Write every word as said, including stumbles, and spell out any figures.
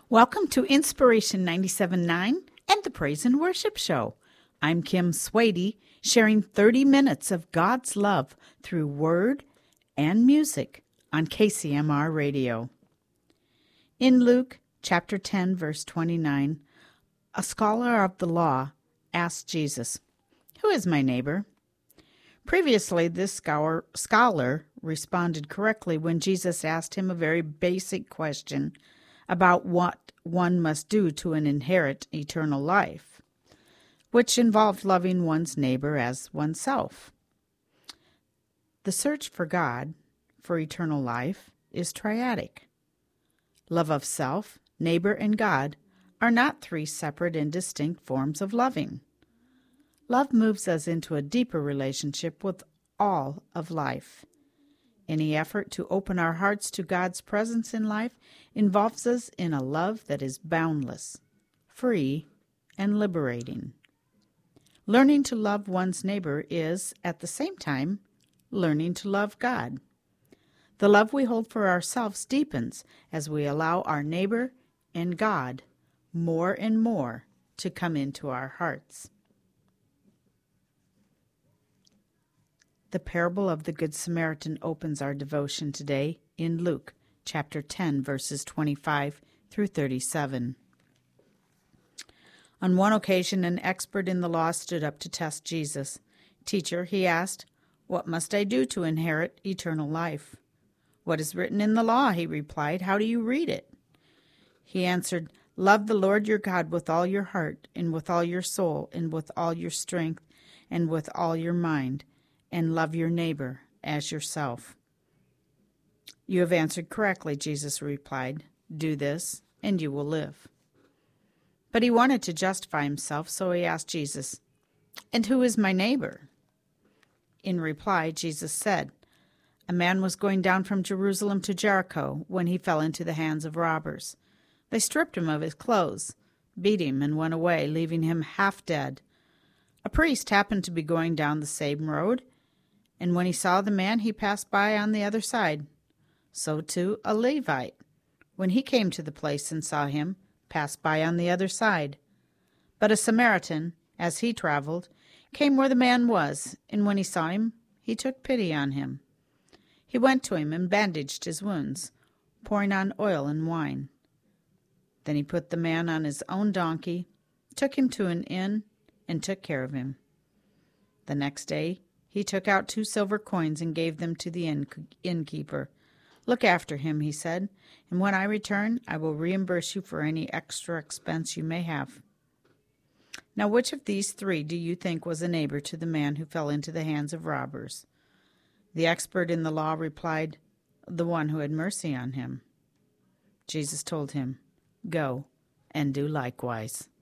Welcome to Inspiration ninety-seven point nine and the Praise and Worship Show. I'm Kim Swady, sharing thirty minutes of God's love through word and music on K C M R Radio. In Luke chapter ten, verse twenty-nine, a scholar of the law asked Jesus, "Who is my neighbor?" Previously, this scholar, scholar responded correctly when Jesus asked him a very basic question about what one must do to inherit eternal life, which involved loving one's neighbor as oneself. The search for God, for eternal life, is triadic. Love of self, neighbor, and God are not three separate and distinct forms of loving. Love moves us into a deeper relationship with all of life. Any effort to open our hearts to God's presence in life involves us in a love that is boundless, free, and liberating. Learning to love one's neighbor is, at the same time, learning to love God. The love we hold for ourselves deepens as we allow our neighbor and God more and more to come into our hearts. The parable of the Good Samaritan opens our devotion today in Luke chapter ten, verses twenty-five through thirty-seven. On one occasion, an expert in the law stood up to test Jesus. "Teacher," he asked, "what must I do to inherit eternal life?" "What is written in the law?" he replied. "How do you read it?" He answered, "Love the Lord your God with all your heart, and with all your soul, and with all your strength, and with all your mind, and love your neighbor as yourself." "You have answered correctly," Jesus replied. "Do this, and you will live." But he wanted to justify himself, so he asked Jesus, "And who is my neighbor?" In reply, Jesus said, "A man was going down from Jerusalem to Jericho when he fell into the hands of robbers. They stripped him of his clothes, beat him, and went away, leaving him half dead. A priest happened to be going down the same road, and when he saw the man, he passed by on the other side. So, too, a Levite, when he came to the place and saw him, passed by on the other side. But a Samaritan, as he traveled, came where the man was, and when he saw him, he took pity on him. He went to him and bandaged his wounds, pouring on oil and wine. Then he put the man on his own donkey, took him to an inn, and took care of him. The next day he took out two silver coins and gave them to the inn- innkeeper. 'Look after him,' he said, 'and when I return, I will reimburse you for any extra expense you may have.' Now, which of these three do you think was a neighbor to the man who fell into the hands of robbers?" The expert in the law replied, "The one who had mercy on him." Jesus told him, "Go and do likewise."